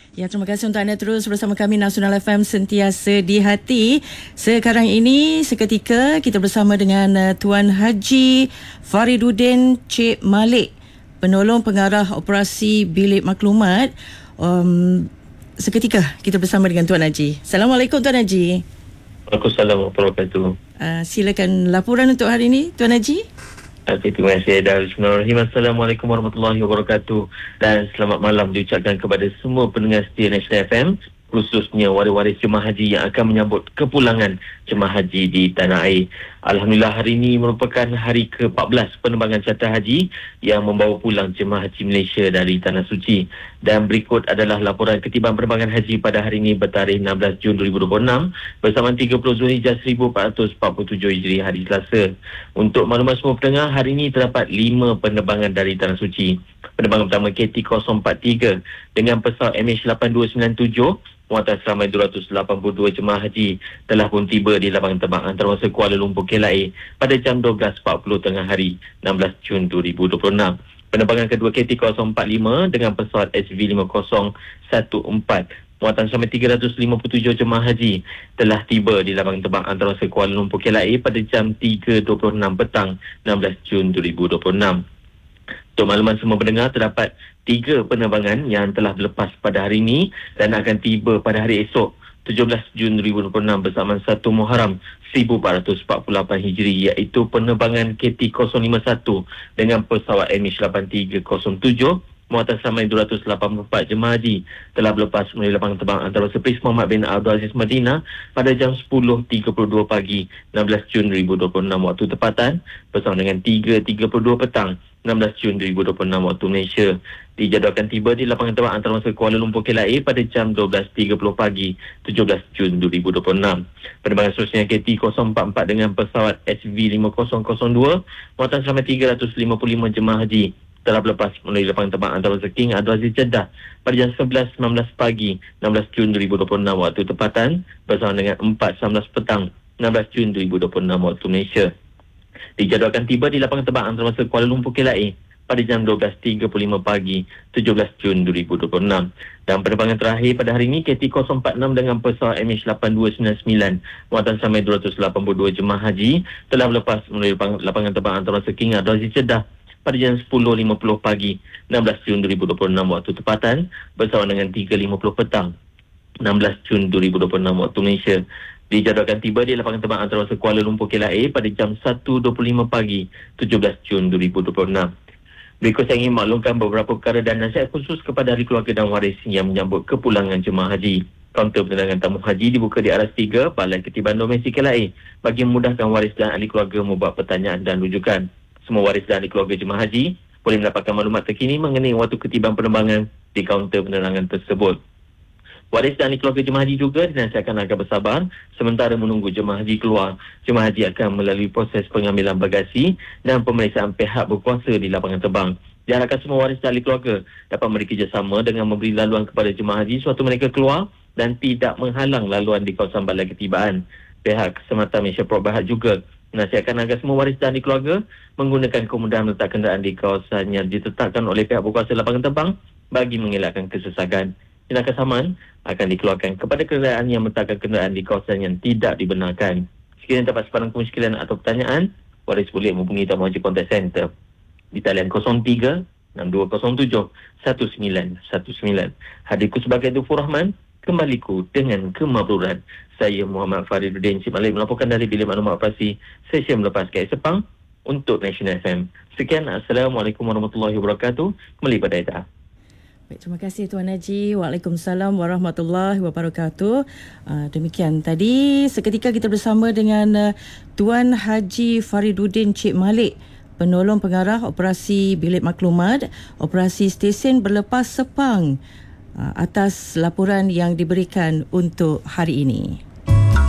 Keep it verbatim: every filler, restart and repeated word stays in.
Ya, terima kasih untuk anda terus bersama kami Nasional F M sentiasa di hati. Sekarang ini seketika kita bersama dengan uh, Tuan Haji Fariduddin Cik Malik, penolong pengarah operasi bilik maklumat. Um, seketika kita bersama dengan Tuan Haji. Assalamualaikum Tuan Haji. Waalaikumsalam warahmatullahi wabarakatuh. Uh, silakan laporan untuk hari ini Tuan Haji. Okay, terima kasih. Bismillahirrahmanirrahim. Assalamualaikum warahmatullahi wabarakatuh. Dan selamat malam diucapkan kepada semua pendengar setia Nasional F M, khususnya waris-waris jemaah haji yang akan menyambut kepulangan jemaah haji di tanah air. Alhamdulillah, hari ini merupakan hari ke empat belas penerbangan charter haji yang membawa pulang jemaah haji Malaysia dari Tanah Suci. Dan berikut adalah laporan ketiban penerbangan haji pada hari ini bertarikh enam belas Jun dua ribu dua puluh enam bersama tiga puluh Zulhijjah seribu empat ratus empat puluh tujuh Hijri hari Selasa. Untuk maklumat semua pendengar, hari ini terdapat lima penerbangan dari Tanah Suci. Penerbangan pertama K T kosong empat tiga dengan pesawat M H lapan dua sembilan tujuh muatan seramai dua ratus lapan puluh dua jemaah haji telah pun tiba di lapangan terbang antarabangsa Kuala Lumpur K L A pada jam dua belas empat puluh tengah hari enam belas Jun dua ribu dua puluh enam. Penerbangan kedua K T kosong empat lima dengan pesawat S V lima kosong satu empat muatan seramai tiga ratus lima puluh tujuh jemaah haji telah tiba di lapangan terbang antarabangsa Kuala Lumpur K L A pada jam tiga dua puluh enam petang enam belas Jun dua ribu dua puluh enam. Untuk makluman semua pendengar, terdapat tiga penerbangan yang telah berlepas pada hari ini dan akan tiba pada hari esok tujuh belas Jun dua ribu dua puluh enam bersama satu Muharram seribu empat ratus empat puluh lapan Hijri, iaitu penerbangan K T kosong lima satu dengan pesawat M H lapan tiga kosong tujuh muatan seramai dua ratus lapan puluh empat jemaah haji telah berlepas melalui lapangan terbang antarabangsa Prince Muhammad bin Abdul Aziz Madinah pada jam sepuluh tiga puluh dua pagi enam belas Jun dua ribu dua puluh enam waktu tempatan bersama dengan tiga tiga puluh dua petang enam belas Jun dua ribu dua puluh enam waktu Malaysia. Dijadualkan tiba di lapangan terbang antarabangsa Kuala Lumpur K L A pada jam dua belas tiga puluh pagi tujuh belas Jun dua ribu dua puluh enam. Penerbangan seterusnya K T kosong empat empat dengan pesawat S V lima kosong kosong dua muatan seramai tiga ratus lima puluh lima jemaah haji telah berlepas melalui lapangan terbang antarabangsa King Abdul Aziz Jeddah pada jam sebelas sembilan belas pagi enam belas Jun dua ribu dua puluh enam waktu tempatan bersama dengan empat sembilan belas petang enam belas Jun dua ribu dua puluh enam waktu Malaysia. Dijadualkan tiba di lapangan terbang antarabangsa Kuala Lumpur K L A pada jam dua belas tiga puluh lima pagi tujuh belas Jun dua ribu dua puluh enam. Dan penerbangan terakhir pada hari ini K T kosong empat enam dengan pesawat M H lapan dua sembilan sembilan muatan seramai dua ratus lapan puluh dua jemaah haji telah berlepas melalui lapangan terbang antarabangsa King Abdul Aziz Jeddah pada jam sepuluh lima puluh pagi enam belas Jun dua ribu dua puluh enam waktu tempatan bersama dengan tiga lima puluh petang enam belas Jun dua ribu dua puluh enam waktu Malaysia. Dijadualkan tiba di lapangan terbang antarabangsa Kuala Lumpur K L A pada jam satu dua puluh lima pagi tujuh belas Jun dua ribu dua puluh enam. Berikut saya ingin maklumkan beberapa perkara dan nasihat khusus kepada ahli keluarga dan waris yang menyambut kepulangan jemaah haji. Kaunter penerangan tamu haji dibuka di Aras tiga, Balai Ketiban Domestik K L A bagi memudahkan waris dan ahli keluarga membuat pertanyaan dan rujukan. Semua waris dan ahli keluarga jemaah haji boleh mendapatkan maklumat terkini mengenai waktu ketiban penerbangan di kaunter penerangan tersebut. Waris dan ahli keluarga jemaah haji juga dinasihatkan agar bersabar sementara menunggu jemaah haji keluar. Jemaah haji akan melalui proses pengambilan bagasi dan pemeriksaan pihak berkuasa di lapangan terbang. Diharapkan semua waris dan ahli keluarga dapat bekerjasama dengan memberi laluan kepada jemaah haji sewaktu mereka keluar dan tidak menghalang laluan di kawasan balai ketibaan. Pihak Keselamatan Malaysia Pro Berhad juga menasihatkan agar semua waris dan ahli keluarga menggunakan kemudahan meletak kenderaan di kawasan yang ditetapkan oleh pihak berkuasa lapangan terbang bagi mengelakkan kesesakan. Tindakan saman akan dikeluarkan kepada kenderaan yang meletakkan kenderaan di kawasan yang tidak dibenarkan. Sekiranya dapat sebarang kemusykilan atau pertanyaan, waris boleh menghubungi Tamu Haji Contact Center di talian kosong tiga enam dua kosong tujuh satu sembilan satu sembilan. Hadirku sebagai Dufur Rahman, kembaliku dengan kemabruran. Saya Muhammad Fariduddin Cik Malik melaporkan dari Bilik Maklumat Operasi Stesen Melepas K L Sepang untuk Nasional F M. Sekian, Assalamualaikum warahmatullahi wabarakatuh. Kembali pada Ida. Baik, terima kasih Tuan Haji. Waalaikumsalam warahmatullahi wabarakatuh. Uh, demikian tadi seketika kita bersama dengan uh, Tuan Haji Fariduddin Cik Malik, penolong pengarah operasi bilik maklumat operasi stesen berlepas Sepang, uh, atas laporan yang diberikan untuk hari ini.